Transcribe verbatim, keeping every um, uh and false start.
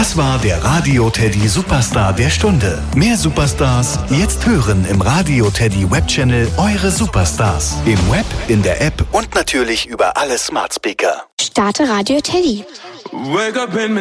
Das war der Radio Teddy Superstar der Stunde. Mehr Superstars jetzt hören im Radio Teddy Webchannel Eure Superstars. Im Web, in der App und natürlich über alle Smart Speaker. Starte Radio Teddy. Wake up in